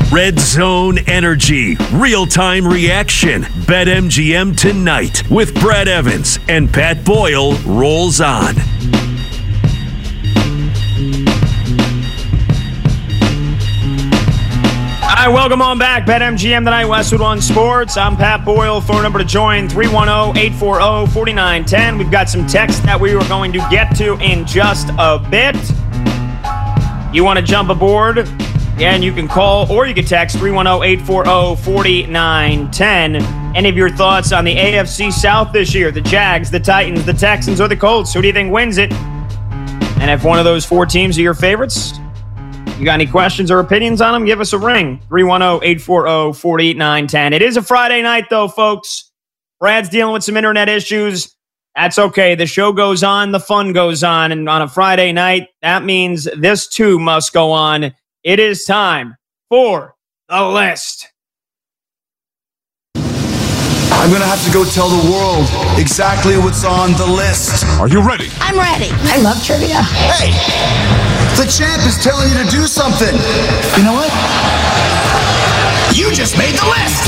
Red Zone Energy, real-time reaction. BetMGM tonight with Brad Evans and Pat Boyle rolls on. All right, welcome on back. BetMGM tonight, Westwood One Sports. I'm Pat Boyle. Phone number to join, 310-840-4910. We've got some text that we were going to get to in just a bit. You want to jump aboard? Yeah, and you can call or you can text 310-840-4910. Any of your thoughts on the AFC South this year? The Jags, the Titans, the Texans, or the Colts? Who do you think wins it? And if one of those four teams are your favorites, you got any questions or opinions on them, give us a ring. 310-840-4910. It is a Friday night, though, folks. Brad's dealing with some internet issues. That's okay. The show goes on. The fun goes on. And on a Friday night, that means this, too, must go on. It is time for the list. I'm going to have to go tell the world exactly what's on the list. Are you ready? I'm ready. I love trivia. Hey, the champ is telling you to do something. You know what? You just made the list.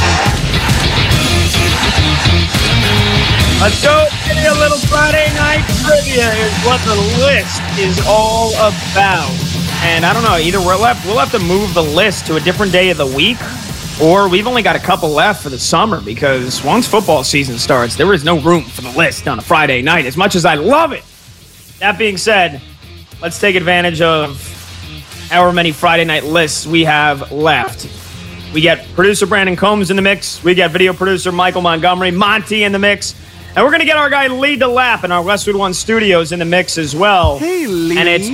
Let's go. A little Friday night trivia is what the list is all about. And I don't know, either we'll have to move the list to a different day of the week, or we've only got a couple left for the summer, because once football season starts, there is no room for the list on a Friday night, as much as I love it. That being said, let's take advantage of however many Friday night lists we have left. We get producer Brandon Combs in the mix. We get video producer Michael Montgomery, Monty in the mix. And we're going to get our guy Lee DeLapp in our Westwood One studios in the mix as well. Hey, Lee. And it's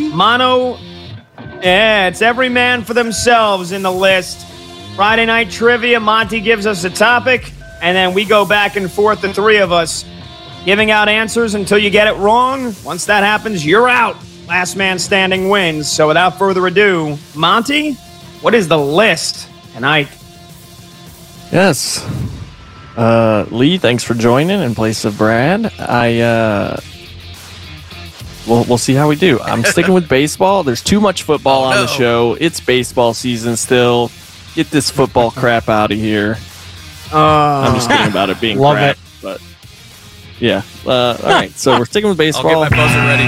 it's every man for themselves in the list. Friday night trivia, Monty gives us a topic, and then we go back and forth, the three of us, giving out answers until you get it wrong. Once that happens, you're out. Last man standing wins. So without further ado, Monty, what is the list tonight? Yes. Lee, thanks for joining in place of Brad. We'll see how we do. I'm sticking with baseball. There's too much football on the show. It's baseball season still. Get this football crap out of here. I'm just kidding about it being Love crap. it. But yeah. All right. So we're sticking with baseball. I'll get my buzzer ready.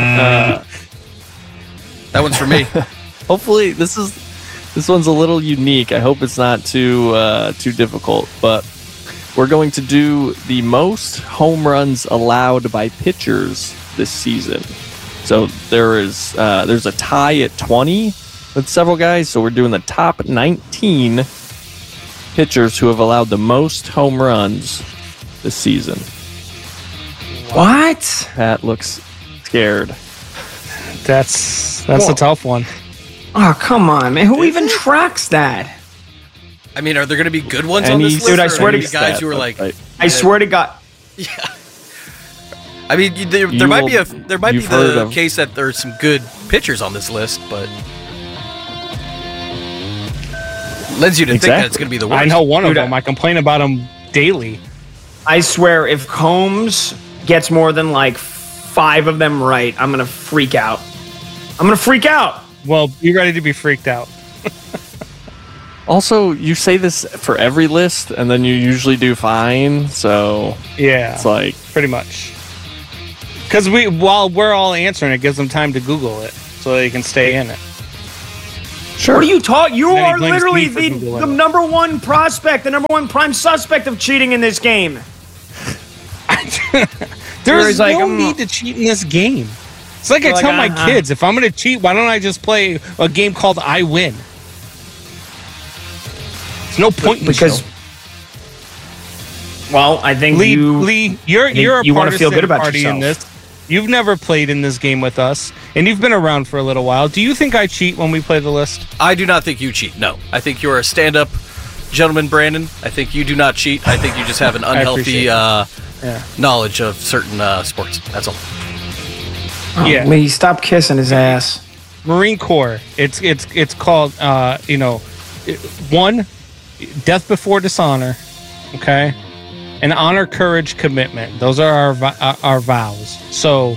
That one's for me. Hopefully this one's a little unique. I hope it's not too difficult. But we're going to do the most home runs allowed by pitchers this season. So there's a tie at 20 with several guys. So we're doing the top 19 pitchers who have allowed the most home runs this season. What? Pat looks scared. That's a tough one. Oh, come on, man. Who even tracks that? I mean, are there going to be good ones on this list? Dude, I swear to guys who are like... I swear to God. Yeah. I mean, there might be the case that there's some good pitchers on this list, but lends you to think that it's going to be the worst. I know one of them. I complain about him daily. I swear, if Combs gets more than like 5 of them right, I'm going to freak out. Well, be ready to be freaked out. Also, you say this for every list, and then you usually do fine. So yeah, it's like pretty much. Because while we're all answering, it gives them time to Google it so they can stay in it. Sure. What are you talking? You are literally the number one prospect, the number one prime suspect of cheating in this game. There's no need to cheat in this game. It's like I tell my kids, if I'm going to cheat, why don't I just play a game called I Win? There's no point in because. Well, I think Lee, you're a you want to feel good about party yourself. In this. You've never played in this game with us, and you've been around for a little while. Do you think I cheat when we play the list? I do not think you cheat. No, I think you're a stand-up gentleman, Brandon. I think you do not cheat. I think you just have an unhealthy knowledge of certain sports. That's all. Yeah, Lee, stop kissing his ass. Marine Corps. It's called 1, death before dishonor. Okay. And honor, courage, commitment. Those are our vows. So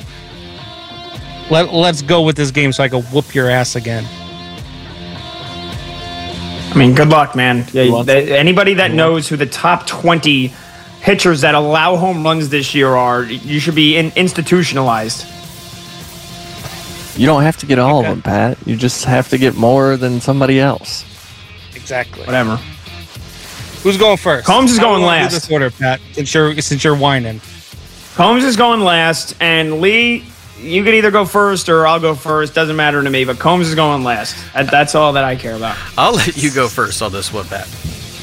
let's go with this game so I can whoop your ass again. I mean, good luck, man. Yeah, anybody that knows who the top 20 pitchers that allow home runs this year are, you should be institutionalized. You don't have to get all of them, Pat. You just have to get more than somebody else. Exactly. Whatever. Who's going first? Combs is going last. This order, Pat, since you're whining. Combs is going last, and Lee, you can either go first or I'll go first. Doesn't matter to me, but Combs is going last. That's all that I care about. I'll let you go first on this one, Pat.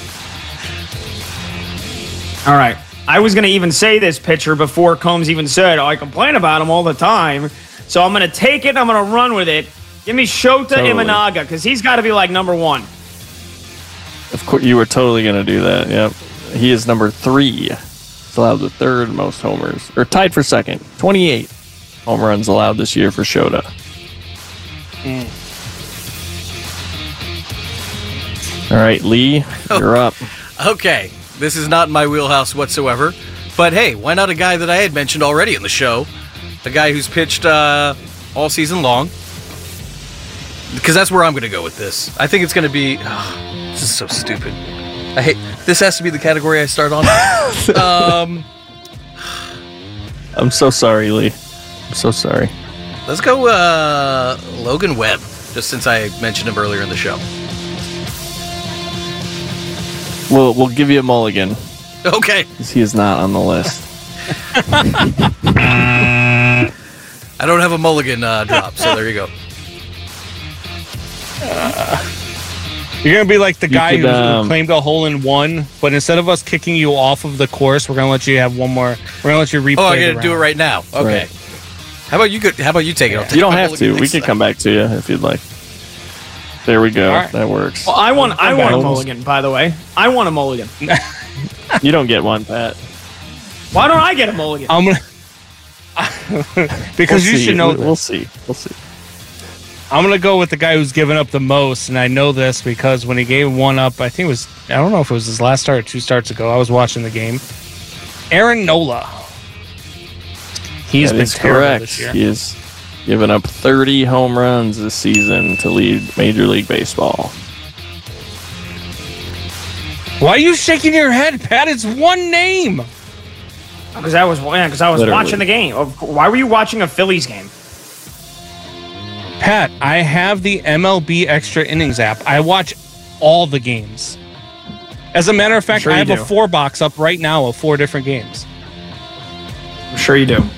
All right. I was going to even say this pitcher before Combs even said, I complain about him all the time. So I'm going to take it. I'm going to run with it. Give me Shota Imanaga, because he's got to be like number 1. Of course, you were totally going to do that. Yep. He is number 3. He's allowed the 3rd most homers, or tied for 2nd. 28 home runs allowed this year for Shota. All right, Lee, you're up. Okay, this is not in my wheelhouse whatsoever. But hey, why not a guy that I had mentioned already in the show? A guy who's pitched all season long. Because that's where I'm going to go with this. I think it's going to be... this is so stupid. I hate... This has to be the category I start on. I'm so sorry, Lee. I'm so sorry. Let's go Logan Webb, just since I mentioned him earlier in the show. We'll give you a mulligan. Okay. Because he is not on the list. I don't have a mulligan drop, so there you go. You're going to be like the guy who claimed a hole-in-one, but instead of us kicking you off of the course, we're going to let you have one more. We're going to let you replay. Oh, I got to do it right now. Okay. Right. How about you take it? You don't have to. We can come back to you if you'd like. There we go. Right. That works. Well, I want a mulligan, by the way. I want a mulligan. You don't get one, Pat. Why don't I get a mulligan? I'm gonna because you should know. We'll see. We'll see. I'm gonna go with the guy who's given up the most, and I know this because when he gave one up, I think it was, I don't know if it was his last start or 2 starts ago. I was watching the game. Aaron Nola. He's been terrible this year. He has given up 30 home runs this season to lead Major League Baseball. Why are you shaking your head, Pat? It's one name. Because I was watching the game. Why were you watching a Phillies game? Pat, I have the MLB Extra Innings app. I watch all the games. As a matter of fact, I have a 4-box up right now of 4 different games. I'm sure you do.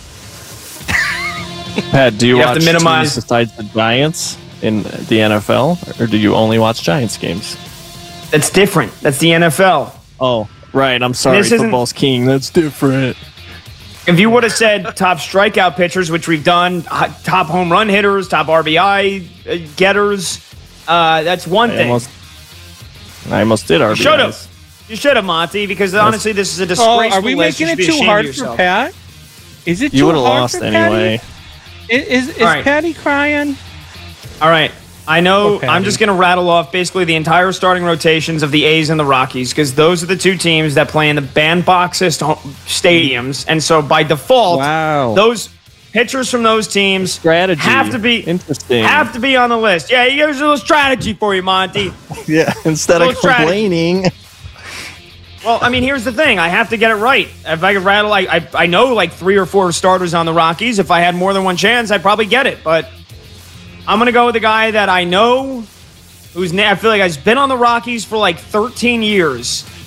Pat, do you watch teams besides the Giants in the NFL, or do you only watch Giants games? That's different. That's the NFL. Oh, right. I'm sorry. Football's king. That's different. If you would have said top strikeout pitchers, which we've done, top home run hitters, top RBI getters, that's one thing. I almost did RBIs. You should have, Monty, because honestly, this is a disgraceful are we list. making it too hard for Pat? Is it too hard for Patty? You would have lost anyway. Is Patty crying? All right. I know. I'm just going to rattle off basically the entire starting rotations of the A's and the Rockies because those are the 2 teams that play in the bandboxest stadiums, and so by default, those pitchers from those teams have to be on the list. Yeah, here's a little strategy for you, Monty. Yeah, instead of complaining. Well, I mean, here's the thing. I have to get it right. If I could rattle, I know like 3 or 4 starters on the Rockies. If I had more than one chance, I'd probably get it, but I'm going to go with the guy that I know, I feel like has been on the Rockies for like 13 years,